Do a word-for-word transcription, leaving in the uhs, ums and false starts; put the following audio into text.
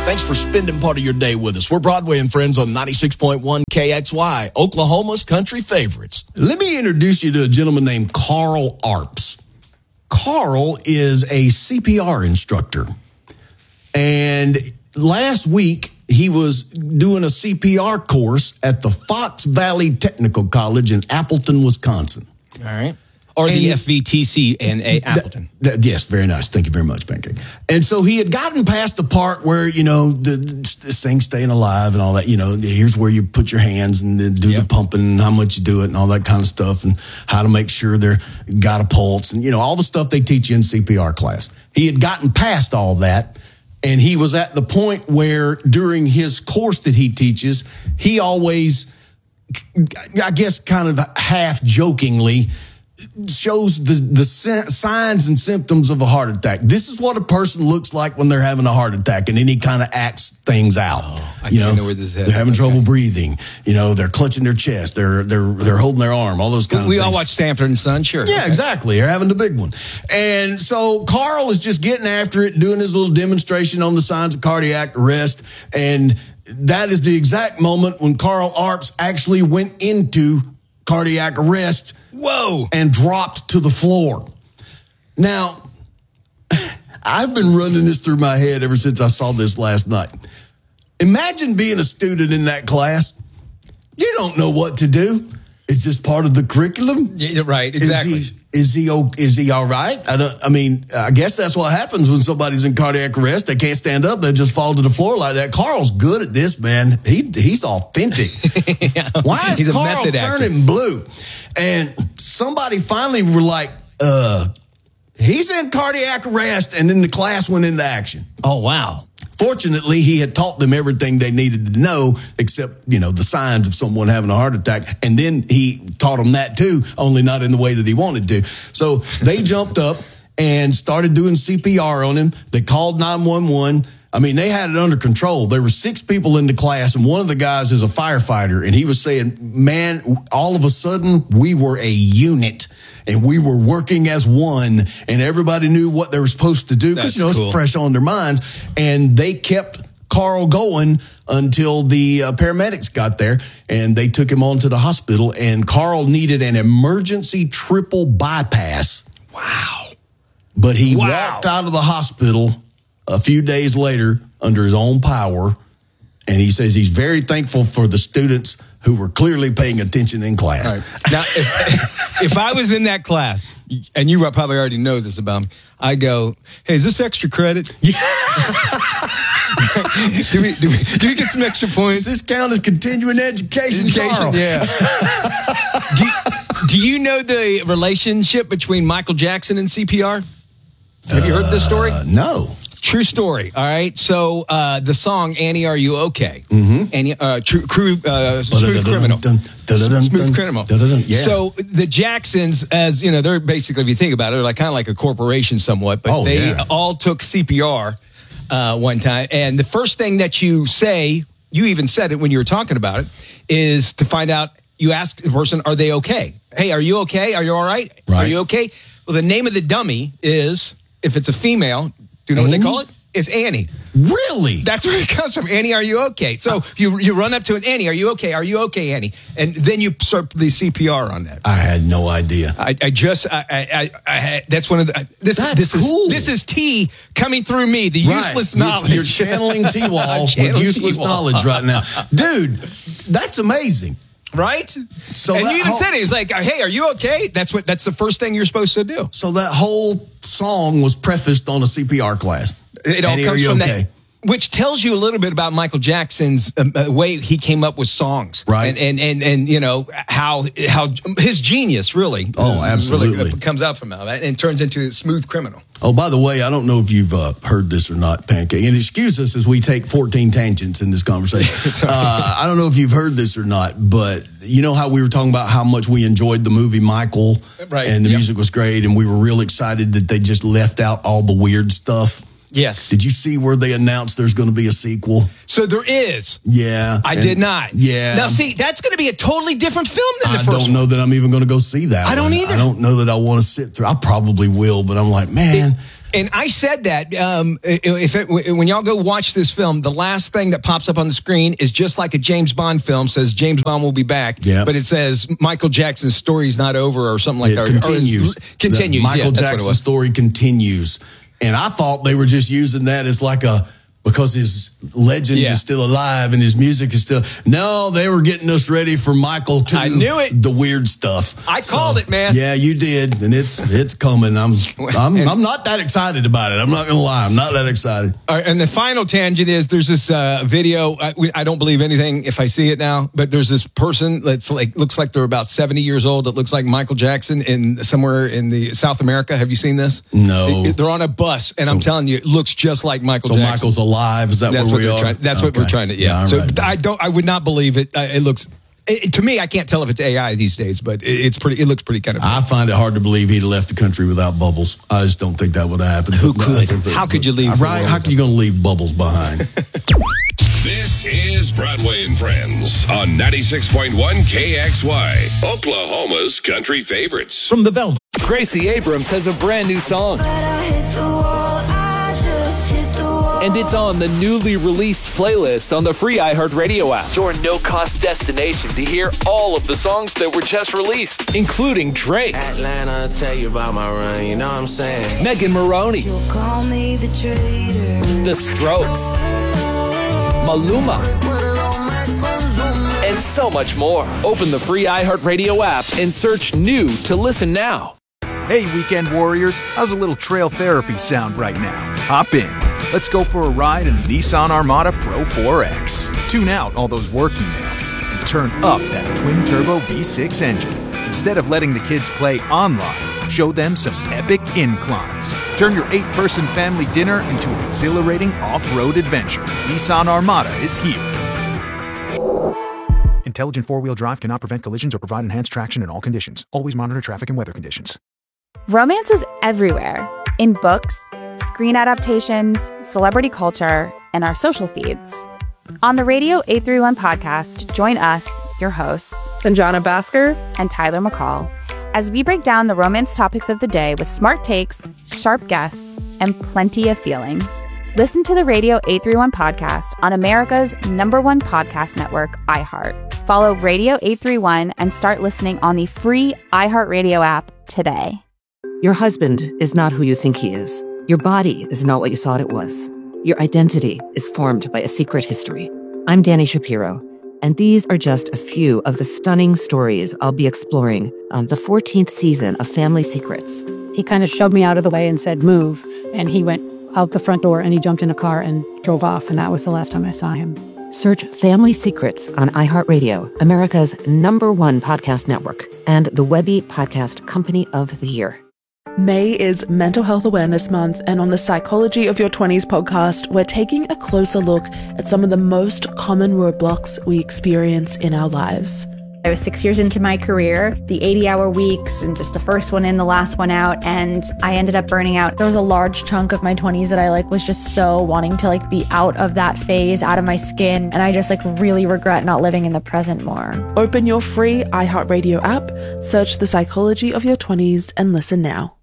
Thanks for spending part of your day with us. We're Broadway and Friends on ninety-six point one K X Y, Oklahoma's country favorites. Let me introduce you to a gentleman named Carl Arps. Carl is a C P R instructor. And last week, he was doing a C P R course at the Fox Valley Technical College in Appleton, Wisconsin. All right. Or and the F V T C in a Appleton. Th- th- yes, very nice. Thank you very much, Pancake. And so he had gotten past the part where, you know, the, this thing staying alive and all that. You know, here's where you put your hands and then do yep. the pumping and how much you do it and all that kind of stuff and how to make sure they're got a pulse and, you know, all the stuff they teach you in C P R class. He had gotten past all that. And he was at the point where during his course that he teaches, he always, I guess, kind of half jokingly shows the, the signs and symptoms of a heart attack. This is what a person looks like when they're having a heart attack, and then he kind of acts things out. Oh, I you know, know where this is headed. They're having okay. trouble breathing. You know, they're clutching their chest. They're they're they're holding their arm. All those kind we, of things. We all watch Sanford and Son, sure. Yeah, okay. exactly. They're having the big one. And so Carl is just getting after it, doing his little demonstration on the signs of cardiac arrest, and that is the exact moment when Carl Arps actually went into cardiac arrest. Whoa. And dropped to the floor. Now, I've been running this through my head ever since I saw this last night. Imagine being a student in that class. You don't know what to do. Is this part of the curriculum? Yeah, right, exactly. Is he, is he, is he all right? I, don't, I mean, I guess that's what happens when somebody's in cardiac arrest. They can't stand up. They just fall to the floor like that. Carl's good at this, man. He He's authentic. yeah. Why is He's Carl turning actor. blue? And somebody finally were like, uh, he's in cardiac arrest. And then the class went into action. Oh, wow. Fortunately, he had taught them everything they needed to know, except, you know, the signs of someone having a heart attack. And then he taught them that too, only not in the way that he wanted to. So they jumped up and started doing C P R on him. They called nine one one. I mean, they had it under control. There were six people in the class, and one of the guys is a firefighter. And he was saying, man, all of a sudden, we were a unit. And we were working as one, and everybody knew what they were supposed to do because, you know, cool. It's fresh on their minds. And they kept Carl going until the uh, paramedics got there, and they took him on to the hospital. And Carl needed an emergency triple bypass. Wow. But he wow. walked out of the hospital a few days later under his own power, and he says he's very thankful for the students who were clearly paying attention in class. Right. Now, if, if I was in that class, and you probably already know this about me, I go, hey, is this extra credit? Yeah. do, we, do, we, do we get some extra points? Does this count as continuing education, education Carl? Yeah. do, do you know the relationship between Michael Jackson and C P R? Have you heard this story? Uh, no. True story. All right. So uh, the song "Annie, Are You Okay?" Mm-hmm. Annie, uh, true, crew, uh, Smooth Criminal. Smooth Criminal. Yeah. So the Jacksons, as you know, they're basically, if you think about it, they're like kind of like a corporation somewhat, but oh, they yeah. all took C P R uh, one time. And the first thing that you say, you even said it when you were talking about it, is to find out. You ask the person, "Are they okay? Hey, are you okay? Are you all right? Right. Are you okay?" Well, the name of the dummy is, if it's a female. Do you know Annie? what they call it? It's Annie. Really? That's where it comes from. Annie, are you okay? So you you run up to an Annie, are you okay? Are you okay, Annie? And then you start the C P R on that. I had no idea. I, I just, I, I, I, I, that's one of the, this, that's this cool. is, this is T coming through me, the right. useless knowledge. You're channeling T-Wall with useless T-Wall. knowledge right now. Dude, that's amazing. Right? So and you even whole, said it. He was like, hey, are you okay? That's what, that's the first thing you're supposed to do. So that whole song was prefaced on a C P R class. It all Annie, comes from okay? that. Which tells you a little bit about Michael Jackson's um, uh, way he came up with songs, right? And and and, and you know how how his genius really, oh, absolutely, really comes out from that and turns into a Smooth Criminal. Oh, by the way, I don't know if you've uh, heard this or not, Pancake, and excuse us as we take fourteen tangents in this conversation. uh, I don't know if you've heard this or not, but you know how we were talking about how much we enjoyed the movie Michael, right? And the yep. music was great, and we were real excited that they just left out all the weird stuff. Yes. Did you see where they announced there's going to be a sequel? So there is. Yeah. I and, did not. Yeah. Now, see, that's going to be a totally different film than the I first don't one. know that I'm even going to go see that I don't one. either. I don't know that I want to sit through. I probably will, but I'm like, man. It, and I said that um, if it, when y'all go watch this film, the last thing that pops up on the screen is just like a James Bond film, says James Bond will be back, yep. but it says Michael Jackson's story's not over or something like it that. Continues. Or continues. The Michael yeah, Jackson's story continues. And I thought they were just using that as like a, because his legend yeah. is still alive and his music is still. No, they were getting us ready for Michael too. I knew it. The weird stuff. I called so, it, man. Yeah, you did, and it's it's coming. I'm I'm and, I'm not that excited about it. I'm not gonna lie. I'm not that excited. All right, and the final tangent is there's this uh, video. I, we, I don't believe anything if I see it now, but there's this person that's like looks like they're about seventy years old. That looks like Michael Jackson in somewhere in the South America. Have you seen this? No. They, they're on a bus, and so, I'm telling you, it looks just like Michael so Jackson. So Michael's alive. Is that that's where what we they're are? Trying, that's okay. what we're trying to. Yeah. yeah so right. I don't. I would not believe it. Uh, it looks. It, to me, I can't tell if it's A I these days, but it, it's pretty. It looks pretty kind of. I find it hard to believe he'd have left the country without Bubbles. I just don't think that would have happened. Who could? That, How could you leave? Right? How are you going to leave Bubbles behind? This is Broadway and Friends on ninety-six point one K X Y, Oklahoma's country favorites. From the Velvet. Gracie Abrams has a brand new song. And it's on the newly released playlist on the free iHeartRadio app. Your no-cost destination to hear all of the songs that were just released, including Drake, Atlanta, tell you about my run, you know what I'm saying? Megan Maroney, You'll call me the traitor. The Strokes, Maluma, and so much more. Open the free iHeartRadio app and search New to listen now. Hey, weekend warriors, how's a little trail therapy sound right now? Hop in. Let's go for a ride in the Nissan Armada Pro four X. Tune out all those work emails and turn up that twin-turbo V six engine. Instead of letting the kids play online, show them some epic inclines. Turn your eight-person family dinner into an exhilarating off-road adventure. Nissan Armada is here. Intelligent four-wheel drive cannot prevent collisions or provide enhanced traction in all conditions. Always monitor traffic and weather conditions. Romance is everywhere. In books, screen adaptations, celebrity culture, and our social feeds. On the Radio eight thirty-one podcast, join us, your hosts, Sanjana Bhaskar and Tyler McCall, as we break down the romance topics of the day with smart takes, sharp guests, and plenty of feelings. Listen to the Radio eight thirty-one podcast on America's number one podcast network, iHeart. Follow Radio eight thirty-one and start listening on the free iHeartRadio app today. Your husband is not who you think he is. Your body is not what you thought it was. Your identity is formed by a secret history. I'm Dani Shapiro, and these are just a few of the stunning stories I'll be exploring on the fourteenth season of Family Secrets. He kind of shoved me out of the way and said, move. And he went out the front door and he jumped in a car and drove off. And that was the last time I saw him. Search Family Secrets on iHeartRadio, America's number one podcast network, and the Webby Podcast Company of the Year. May is Mental Health Awareness Month, and on the Psychology of Your twenties podcast, we're taking a closer look at some of the most common roadblocks we experience in our lives. I was six years into my career, the eighty-hour weeks, and just the first one in, the last one out, and I ended up burning out. There was a large chunk of my twenties that I like was just so wanting to like be out of that phase, out of my skin, and I just like really regret not living in the present more. Open your free iHeartRadio app, search The Psychology of Your twenties, and listen now.